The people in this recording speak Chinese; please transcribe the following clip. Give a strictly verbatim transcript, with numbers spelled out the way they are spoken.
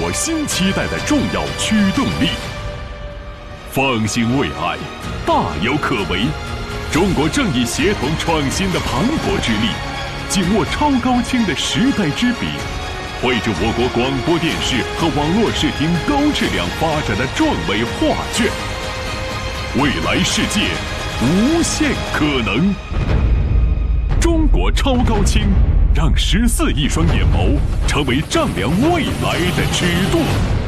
造新期待的重要驱动力。放心未来，大有可为。中国正以协同创新的磅礴之力，紧握超高清的时代之笔，绘制我国广播电视和网络视听高质量发展的壮美画卷。未来世界，无限可能。中国超高清，让十四亿双眼眸成为丈量未来的尺度。